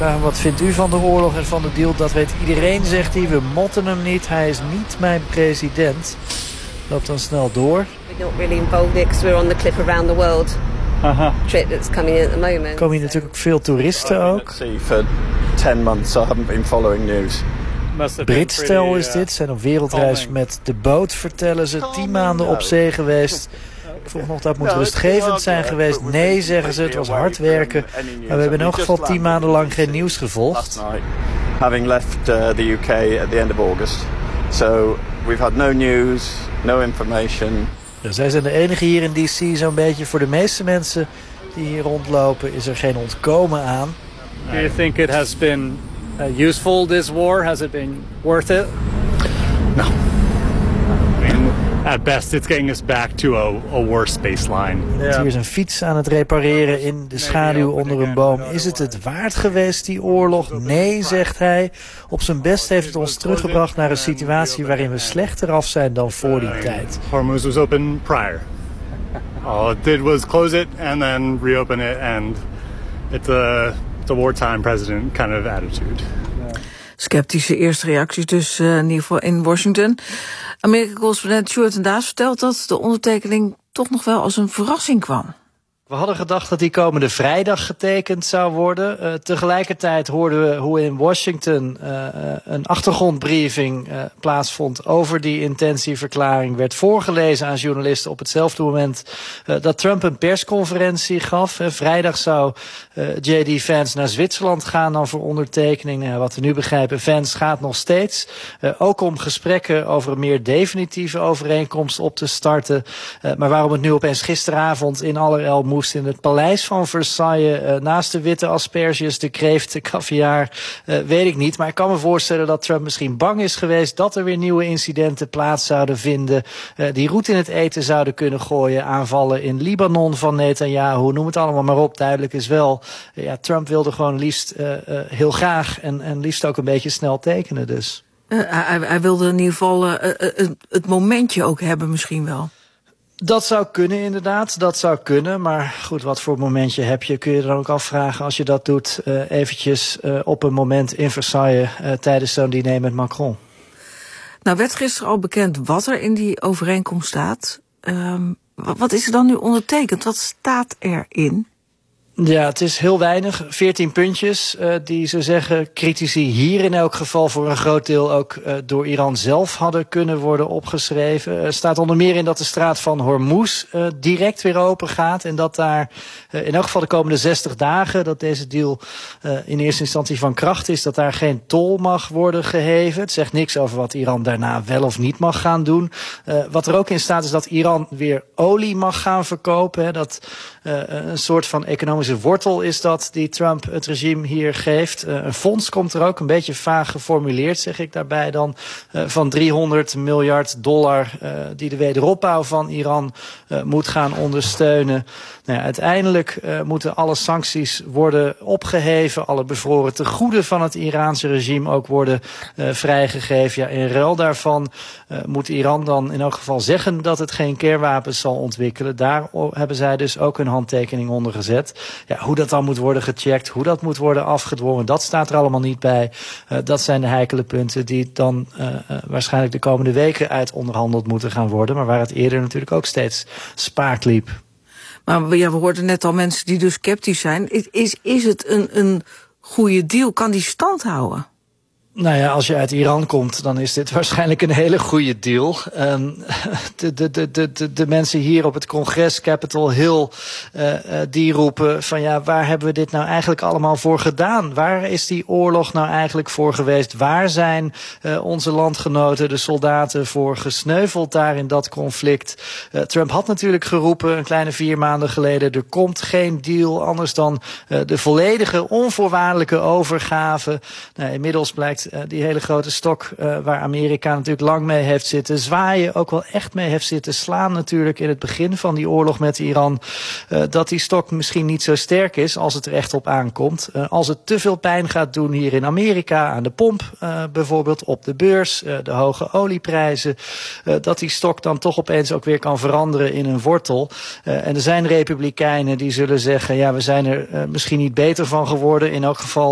vraag hem, wat vindt u van de oorlog en van de deal? Dat weet iedereen, zegt hij. We motten hem niet. Hij is niet mijn president. Loopt dan snel door. We're not really involved because we're on the clip around the world trip that's coming in at the moment. Er komen hier natuurlijk ook veel toeristen ook. For 10 months I haven't been following news. Brits stel is dit. Zijn op wereldreis met de boot, vertellen ze. 10 maanden op zee geweest. Ik vroeg nog, dat moet rustgevend zijn geweest. Nee, zeggen ze, het was hard werken. Maar we hebben in elk geval 10 maanden lang geen nieuws gevolgd. Having left the UK at the end of August. So we've had no news, no information. Ja, zij zijn de enige hier in DC zo'n beetje. Voor de meeste mensen die hier rondlopen is er geen ontkomen aan. Do you think it has been useful, this war? Has it been worth it? No. At best, it's getting us back to a worse baseline. Yeah. Hier is een fiets aan het repareren in de schaduw onder een boom. Is het waard geweest, die oorlog? Nee, zegt hij. Op zijn best heeft het ons teruggebracht naar een situatie waarin we slechter af zijn dan voor die tijd. Hormuz was open prior. All it did was close it and then reopen it, and it's a wartime president kind of attitude. Sceptische eerste reacties dus in ieder geval in Washington. Amerika-correspondent Stuart en Daas vertelt dat de ondertekening toch nog wel als een verrassing kwam. We hadden gedacht dat die komende vrijdag getekend zou worden. Tegelijkertijd hoorden we hoe in Washington een achtergrondbriefing plaatsvond over die intentieverklaring. Werd voorgelezen aan journalisten op hetzelfde moment dat Trump een persconferentie gaf. Vrijdag zou J.D. Vance naar Zwitserland gaan dan voor ondertekening. Wat we nu begrijpen, Vance gaat nog steeds. Ook om gesprekken over een meer definitieve overeenkomst op te starten. Maar waarom het nu opeens gisteravond in allerijl moest in het paleis van Versailles, naast de witte asperges, de kreeft, de caviar, weet ik niet. Maar ik kan me voorstellen dat Trump misschien bang is geweest dat er weer nieuwe incidenten plaats zouden vinden, die roet in het eten zouden kunnen gooien. Aanvallen in Libanon van Netanyahu, noem het allemaal maar op. Duidelijk is wel, Trump wilde gewoon liefst heel graag en liefst ook een beetje snel tekenen dus. Hij wilde in ieder geval het momentje ook hebben misschien wel. Dat zou kunnen inderdaad, dat zou kunnen. Maar goed, wat voor momentje heb je? Kun je dan ook afvragen als je dat doet eventjes op een moment in Versailles tijdens zo'n diner met Macron. Nou werd gisteren al bekend wat er in die overeenkomst staat. Wat is er dan nu ondertekend? Wat staat erin? Ja, het is heel weinig. 14 puntjes die, ze zeggen, critici hier in elk geval voor een groot deel ook door Iran zelf hadden kunnen worden opgeschreven. Er staat onder meer in dat de straat van Hormuz direct weer open gaat. En dat daar in elk geval de komende 60 dagen, dat deze deal in eerste instantie van kracht is, dat daar geen tol mag worden geheven. Het zegt niks over wat Iran daarna wel of niet mag gaan doen. Wat er ook in staat is dat Iran weer olie mag gaan verkopen. Hè, dat een soort van economische wortel is dat die Trump het regime hier geeft. Een fonds komt er ook, een beetje vaag geformuleerd, zeg ik daarbij dan, van $300 miljard die de wederopbouw van Iran moet gaan ondersteunen. Nou ja, uiteindelijk moeten alle sancties worden opgeheven, alle bevroren tegoeden van het Iraanse regime ook worden vrijgegeven. Ja, in ruil daarvan moet Iran dan in elk geval zeggen dat het geen kernwapens zal ontwikkelen. Daar hebben zij dus ook een handtekening onder gezet. Ja, hoe dat dan moet worden gecheckt, hoe dat moet worden afgedwongen, dat staat er allemaal niet bij. Dat zijn de heikele punten die dan waarschijnlijk de komende weken uit onderhandeld moeten gaan worden. Maar waar het eerder natuurlijk ook steeds spaak liep. Maar ja, we hoorden net al mensen die dus sceptisch zijn. Is het een goede deal? Kan die stand houden? Nou ja, als je uit Iran komt, dan is dit waarschijnlijk een hele goede deal. De mensen hier op het congres, Capitol Hill, die roepen van ja, waar hebben we dit nou eigenlijk allemaal voor gedaan? Waar is die oorlog nou eigenlijk voor geweest? Waar zijn onze landgenoten, de soldaten, voor gesneuveld daar in dat conflict? Trump had natuurlijk geroepen een kleine 4 maanden geleden, er komt geen deal anders dan de volledige onvoorwaardelijke overgave. Nou, inmiddels blijkt die hele grote stok waar Amerika natuurlijk lang mee heeft zitten zwaaien, ook wel echt mee heeft zitten slaan natuurlijk in het begin van die oorlog met Iran, dat die stok misschien niet zo sterk is als het er echt op aankomt. Als het te veel pijn gaat doen hier in Amerika, aan de pomp bijvoorbeeld, op de beurs, de hoge olieprijzen, dat die stok dan toch opeens ook weer kan veranderen in een wortel. En er zijn republikeinen die zullen zeggen, ja, we zijn er misschien niet beter van geworden, in elk geval